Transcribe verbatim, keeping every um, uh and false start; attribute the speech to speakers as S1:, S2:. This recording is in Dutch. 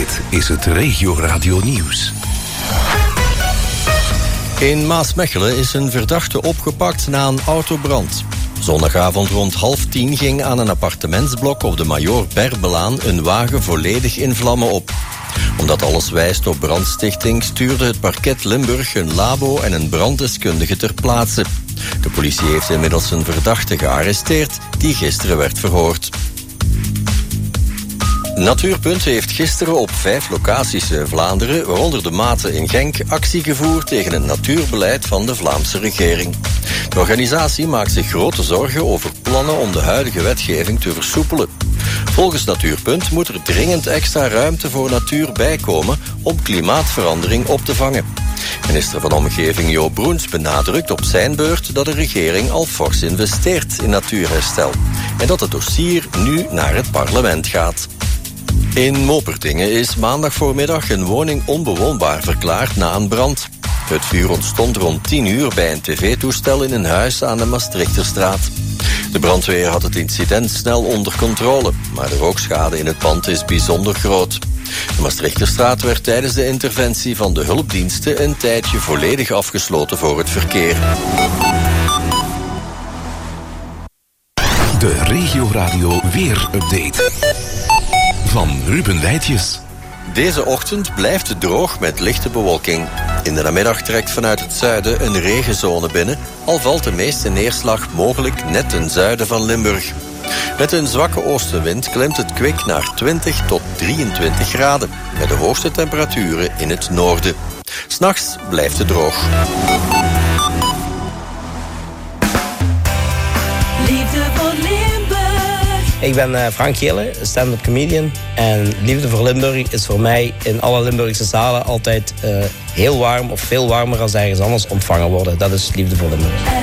S1: Dit is het Regio Radio Nieuws.
S2: In Maasmechelen is een verdachte opgepakt na een autobrand. Zondagavond rond half tien ging aan een appartementsblok op de Major Berbelaan een wagen volledig in vlammen op. Omdat alles wijst op brandstichting stuurde het parket Limburg een labo en een branddeskundige ter plaatse. De politie heeft inmiddels een verdachte gearresteerd die gisteren werd verhoord. Natuurpunt heeft gisteren op vijf locaties in Vlaanderen, waaronder de Maten in Genk, actie gevoerd tegen het natuurbeleid van de Vlaamse regering. De organisatie maakt zich grote zorgen over plannen om de huidige wetgeving te versoepelen. Volgens Natuurpunt moet er dringend extra ruimte voor natuur bijkomen om klimaatverandering op te vangen. Minister van Omgeving Jo Broens benadrukt op zijn beurt dat de regering al fors investeert in natuurherstel en dat het dossier nu naar het parlement gaat. In Moperdingen is maandag voormiddag een woning onbewoonbaar verklaard na een brand. Het vuur ontstond rond tien uur bij een tv-toestel in een huis aan de Maastrichterstraat. De brandweer had het incident snel onder controle, maar de rookschade in het pand is bijzonder groot. De Maastrichterstraat werd tijdens de interventie van de hulpdiensten een tijdje volledig afgesloten voor het verkeer.
S1: De Regio Radio Weer-update van Ruben Weitjes.
S2: Deze ochtend blijft het droog met lichte bewolking. In de namiddag trekt vanuit het zuiden een regenzone binnen, al valt de meeste neerslag mogelijk net ten zuiden van Limburg. Met een zwakke oostenwind klimt het kwik naar twintig tot drieëntwintig graden, met de hoogste temperaturen in het noorden. 'S Nachts blijft het droog.
S3: Liefde voor Limburg.
S4: Ik ben uh, Frank Gele, stand-up comedian. En Liefde voor Limburg is voor mij in alle Limburgse zalen altijd uh, heel warm of veel warmer als ergens anders ontvangen worden. Dat is Liefde voor Limburg.